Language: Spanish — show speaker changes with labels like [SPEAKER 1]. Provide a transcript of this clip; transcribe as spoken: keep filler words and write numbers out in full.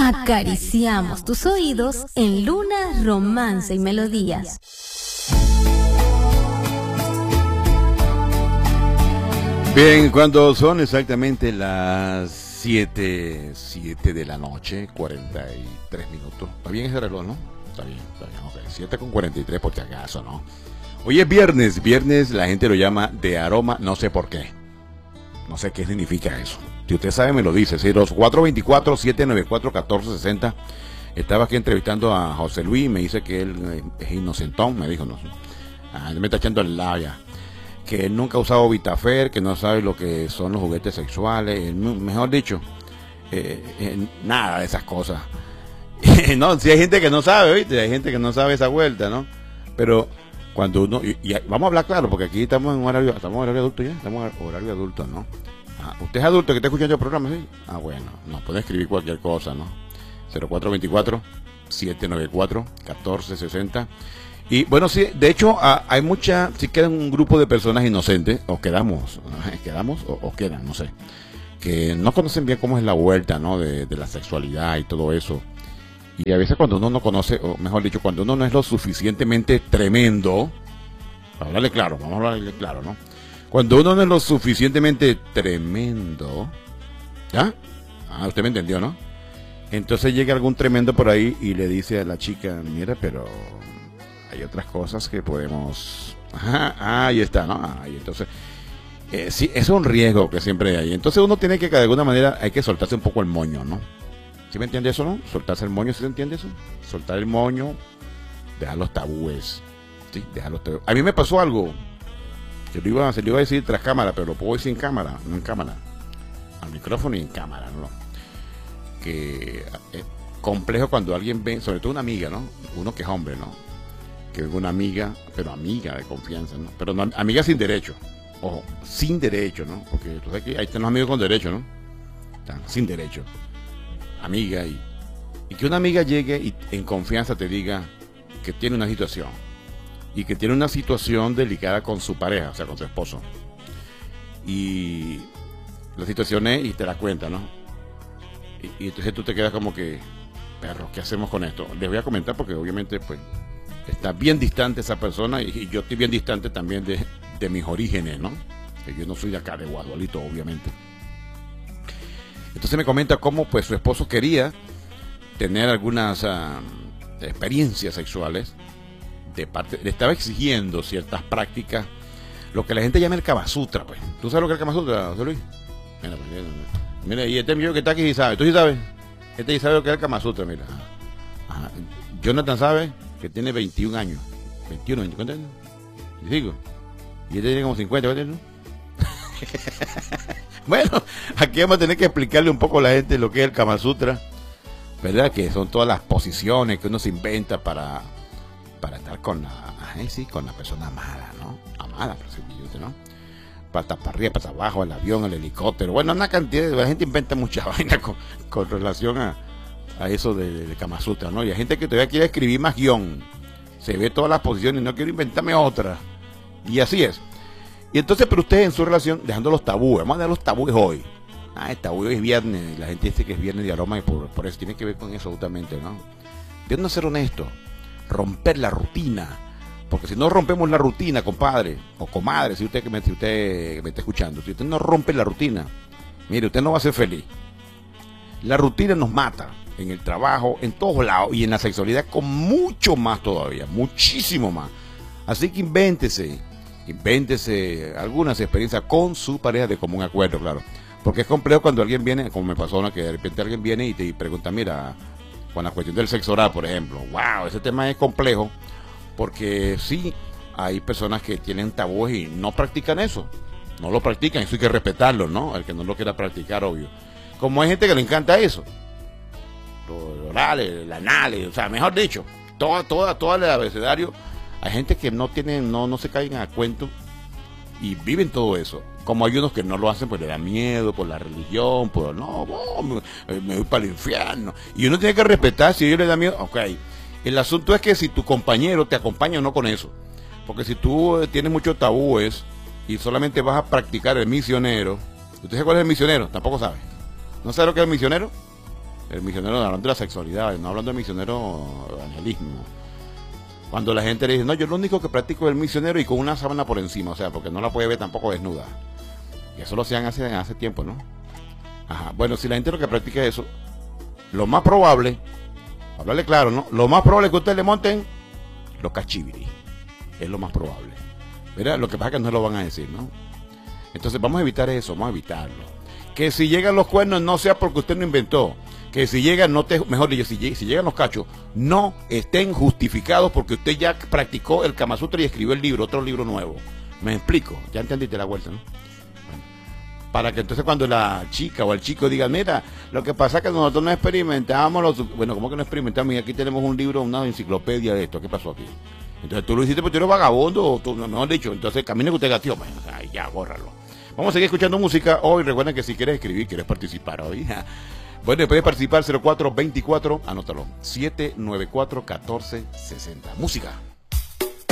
[SPEAKER 1] acariciamos tus oídos en Luna, Romance y Melodías.
[SPEAKER 2] Bien, cuando son exactamente las siete, siete de la noche, cuarenta y tres minutos. ¿Está bien ese reloj, no? Está bien, está bien, ok. siete con cuarenta y tres por si acaso, ¿no? Hoy es viernes, viernes la gente lo llama de aroma, no sé por qué. No sé qué significa eso. Si usted sabe, me lo dice. Si los cuatro dos cuatro, siete nueve cuatro, uno cuatro seis cero. Estaba aquí entrevistando a José Luis y me dice que él es inocentón, me dijo, no. Ah, él me está echando el lado ya. Que él nunca ha usado Vitafer, que no sabe lo que son los juguetes sexuales, mejor dicho, eh, eh, nada de esas cosas. No, si hay gente que no sabe, ¿viste? Hay gente que no sabe esa vuelta, ¿no? Pero cuando uno, y, y vamos a hablar claro, porque aquí estamos en horario, estamos en horario adulto ya, estamos en horario adulto, ¿no? Ah, ¿usted es adulto que está escuchando el programa, sí? Ah, bueno, no, puede escribir cualquier cosa, ¿no? cero cuatro dos cuatro, siete nueve cuatro, uno cuatro seis cero. Y bueno, sí, de hecho a, hay mucha, sí quedan un grupo de personas inocentes, o quedamos, quedamos o, o quedan, no sé, que no conocen bien cómo es la vuelta, ¿no? De, de la sexualidad y todo eso. Y a veces cuando uno no conoce, o mejor dicho, cuando uno no es lo suficientemente tremendo, para hablarle claro, vamos a hablarle claro, ¿no? Cuando uno no es lo suficientemente tremendo, ¿ya? Ah, usted me entendió, ¿no? Entonces llega algún tremendo por ahí y le dice a la chica, mira, pero hay otras cosas que podemos... Ajá, ahí está, ¿no? Ahí, entonces, eh, sí, es un riesgo que siempre hay. Entonces uno tiene que, de alguna manera, hay que soltarse un poco el moño, ¿no? ¿Sí me entiende eso, no? Soltarse el moño, ¿sí se entiende eso? Soltar el moño, dejar los tabúes, ¿sí? Dejar los tabúes. A mí me pasó algo, que lo iba, se lo iba a decir tras cámara, pero lo puedo decir en cámara, no en cámara. Al micrófono y en cámara, ¿no? Que es complejo cuando alguien ve, sobre todo una amiga, ¿no? Uno que es hombre, ¿no? Que es una amiga, pero amiga de confianza, ¿no? Pero no, amiga sin derecho, ojo, sin derecho, ¿no? Porque tú sabes que ahí están los amigos con derecho, ¿no? Están sin derecho, amiga, y, y que una amiga llegue y en confianza te diga que tiene una situación, y que tiene una situación delicada con su pareja, o sea, con su esposo, y la situación es, y te la cuenta, ¿no? Y, y entonces tú te quedas como que, perro, ¿qué hacemos con esto? Les voy a comentar porque obviamente, pues, está bien distante esa persona y, y yo estoy bien distante también de, de mis orígenes, ¿no? Que yo no soy de acá, de Guadualito, obviamente. Entonces me comenta cómo pues su esposo quería tener algunas uh, experiencias sexuales, de parte, le estaba exigiendo ciertas prácticas, lo que la gente llama el Kama Sutra, pues. ¿Tú sabes lo que es el Kama Sutra, José Luis? Mira, mira, mira. Mira, y este mío que está aquí sí sabe. ¿Tú sí sabes? Este sí sabe lo que es el Kama Sutra, mira. Ajá. Jonathan sabe que tiene veintiún años. veintiuno, ¿cuántos años? Digo. Y este tiene como cincuenta, ¿cuántos años? Bueno, aquí vamos a tener que explicarle un poco a la gente lo que es el Kama Sutra, ¿verdad? Que son todas las posiciones que uno se inventa para, para estar con la, eh, sí, con la persona amada, ¿no? Amada, por ¿no? Patas para arriba, patas abajo, el avión, el helicóptero. Bueno, una cantidad de la gente inventa mucha vaina con, con relación a, a eso de, de Kama Sutra, ¿no? Y hay gente que todavía quiere escribir más guión. Se ve todas las posiciones y no quiero inventarme otra. Y así es. Y entonces, pero ustedes en su relación, dejando los tabúes, vamos a dejar los tabúes hoy. Ah, el tabú es viernes, la gente dice que es viernes de aroma y por, por eso tiene que ver con eso justamente, ¿no? Deben ser honestos, romper la rutina, porque si no rompemos la rutina, compadre, o comadre, si usted que me, si usted me está escuchando, si usted no rompe la rutina, mire, usted no va a ser feliz. La rutina nos mata, en el trabajo, en todos lados, y en la sexualidad con mucho más todavía, muchísimo más. Así que invéntese, invéntese algunas experiencias con su pareja de común acuerdo, claro. Porque es complejo cuando alguien viene, como me pasó una que de repente alguien viene y te pregunta, mira, con la cuestión del sexo oral, por ejemplo, wow, ese tema es complejo, porque sí, hay personas que tienen tabúes y no practican eso, no lo practican, eso hay que respetarlo, ¿no? El que no lo quiera practicar, obvio. Como hay gente que le encanta eso, los orales, el anales, o sea, mejor dicho, toda, toda, todo el abecedario. Hay gente que no tienen, no, no se caen a cuento y viven todo eso. Como hay unos que no lo hacen, pues le da miedo por la religión, por no, no me, me voy para el infierno. Y uno tiene que respetar, si a ellos les da miedo, ok. El asunto es que si tu compañero te acompaña o no con eso. Porque si tú tienes muchos tabúes y solamente vas a practicar el misionero, ¿usted sabe cuál es el misionero? Tampoco sabe. ¿No sabe lo que es el misionero? El misionero hablando de la sexualidad, no hablando de misionero evangelismo. Cuando la gente le dice, no, yo lo único que practico es el misionero y con una sábana por encima, o sea, porque no la puede ver tampoco desnuda. Y eso lo hacían hace, hace tiempo, ¿no? Ajá. Bueno, si la gente lo que practica es eso, lo más probable, hablarle claro, ¿no? Lo más probable es que ustedes le monten los cachiviris. Es lo más probable. ¿Verdad? Lo que pasa es que no lo van a decir, ¿no? Entonces vamos a evitar eso, vamos a evitarlo. Que si llegan los cuernos no sea porque usted no inventó. Que si llegan, no te, mejor dicho, si, si llegan los cachos, no estén justificados porque usted ya practicó el Kama Sutra y escribió el libro, otro libro nuevo. ¿Me explico? Ya entendiste la vuelta, ¿no? Bueno, para que entonces cuando la chica o el chico diga, mira, lo que pasa es que nosotros no experimentamos, los, bueno, ¿cómo que no experimentamos? Y aquí tenemos un libro, una enciclopedia de esto, ¿qué pasó aquí? Entonces tú lo hiciste porque tú eres vagabundo, o tú, mejor dicho, entonces camine que usted gateó, bueno, o sea, ya, bórralo. Vamos a seguir escuchando música hoy. Recuerden que si quieres escribir, quieres participar hoy. Bueno, puedes participar cero cuatro veinticuatro, anótalo, siete nueve cuatro, catorce sesenta. Música.